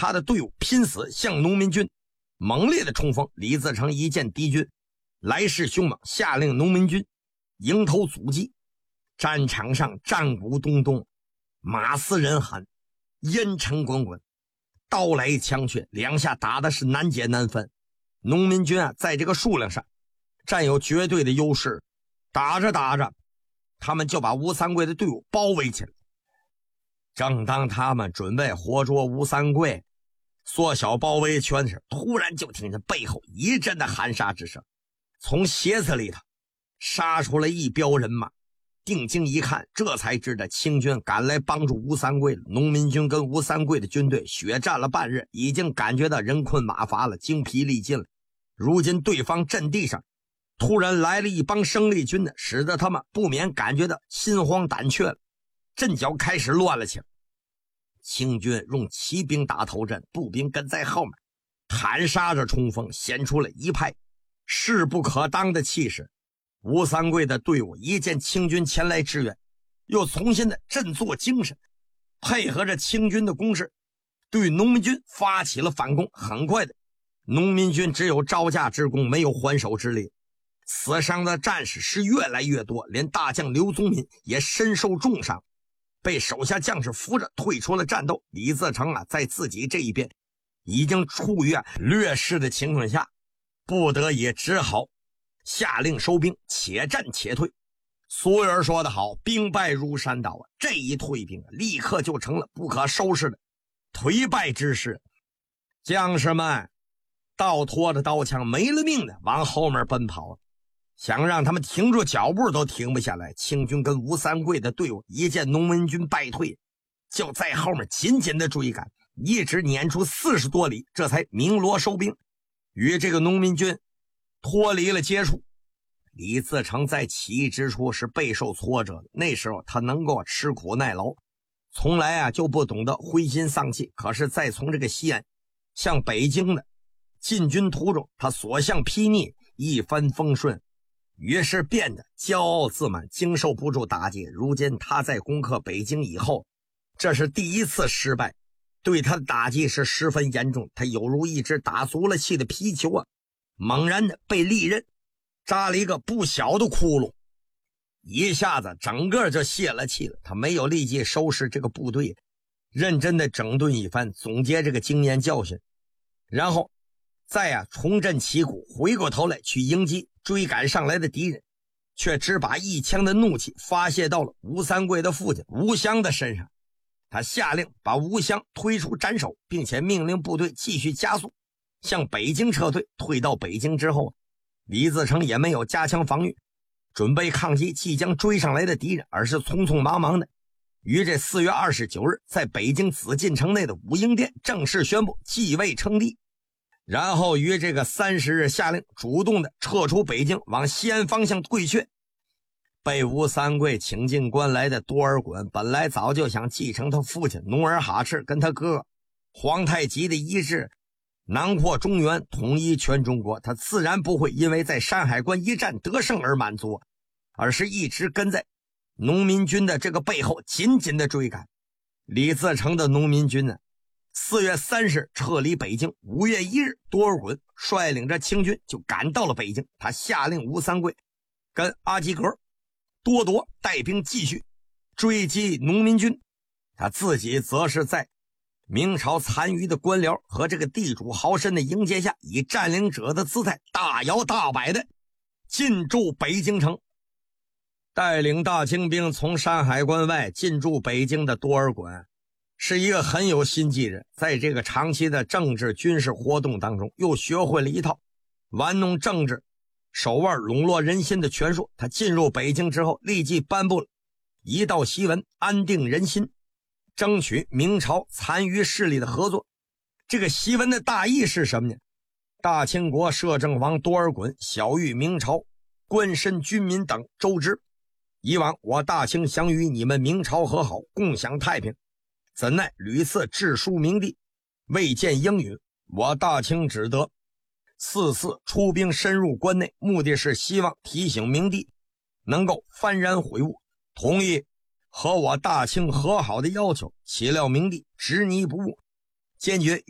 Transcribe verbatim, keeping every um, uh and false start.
他的队伍拼死向农民军猛烈的冲锋。李自成一见敌军来势凶猛，下令农民军迎头阻击。战场上战鼓咚咚，马嘶人喊，烟尘滚滚，刀来枪去，两下打的是难解难分。农民军啊，在这个数量上占有绝对的优势，打着打着，他们就把吴三桂的队伍包围起来。正当他们准备活捉吴三桂，缩小包围圈时，突然就听见背后一阵的喊杀之声，从鞋子里头杀出了一彪人马。定睛一看，这才知道清军赶来帮助吴三桂了。农民军跟吴三桂的军队血战了半日，已经感觉到人困马乏了，精疲力尽了。如今对方阵地上突然来了一帮生力军呢，使得他们不免感觉到心慌胆怯了，阵脚开始乱了起来。清军用骑兵打头阵，步兵跟在后面喊杀着冲锋，显出了一派势不可当的气势。吴三桂的队伍一见清军前来支援，又重新的振作精神，配合着清军的攻势，对农民军发起了反攻。很快的，农民军只有招架之功，没有还手之力，死伤的战士是越来越多，连大将刘宗敏也身受重伤，被手下将士扶着退出了战斗。李自成啊，在自己这一边已经处于劣势的情况下，不得已只好下令收兵，且战且退。俗人说得好，兵败如山倒啊！这一退兵立刻就成了不可收拾的颓败之势。将士们倒拖着刀枪，没了命的往后面奔跑，想让他们停住脚步都停不下来。清军跟吴三桂的队伍一见农民军败退，就在后面紧紧的追赶，一直撵出四十多里，这才鸣锣收兵，与这个农民军脱离了接触。李自成在起义之初是备受挫折的，那时候他能够吃苦耐劳，从来啊就不懂得灰心丧气。可是再从这个西安向北京的进军途中，他所向披靡，一帆风顺，于是变得骄傲自满，经受不住打击。如今他在攻克北京以后，这是第一次失败，对他的打击是十分严重。他犹如一只打足了气的皮球啊，猛然的被利刃扎了一个不小的窟窿，一下子整个就泄了气了。他没有立即收拾这个部队，认真的整顿一番，总结这个经验教训，然后再啊重振旗鼓，回过头来去迎击追赶上来的敌人，却只把一腔的怒气发泄到了吴三桂的父亲吴襄的身上。他下令把吴襄推出斩首，并且命令部队继续加速向北京撤退。退到北京之后，李自成也没有加强防御，准备抗击即将追上来的敌人，而是匆匆忙忙的于这四月二十九日在北京紫禁城内的武英殿正式宣布继位称帝，然后于这个三十日下令主动的撤出北京，往西安方向退却。被吴三桂请进关来的多尔衮本来早就想继承他父亲努尔哈赤跟他哥哥皇太极的遗志，囊括中原，统一全中国，他自然不会因为在山海关一战得胜而满足，而是一直跟在农民军的这个背后紧紧的追赶。李自成的农民军呢，四月三十日撤离北京，五月一日多尔衮率领着清军就赶到了北京。他下令吴三桂跟阿基格、多铎带兵继续追击农民军，他自己则是在明朝残余的官僚和这个地主豪绅的迎接下，以占领者的姿态大摇大摆的进驻北京城。带领大清兵从山海关外进驻北京的多尔衮是一个很有心计人，在这个长期的政治军事活动当中，又学会了一套玩弄政治手腕笼络人心的权术。他进入北京之后，立即颁布了一道檄文，安定人心，争取明朝残余势力的合作。这个檄文的大意是什么呢？大清国摄政王多尔衮晓谕明朝官绅军民等周知，以往我大清想与你们明朝和好，共享太平，怎奈屡次致书明帝，未见应允，我大清只得四次出兵深入关内，目的是希望提醒明帝能够幡然悔悟，同意和我大清和好的要求。岂料明帝执迷不悟，坚决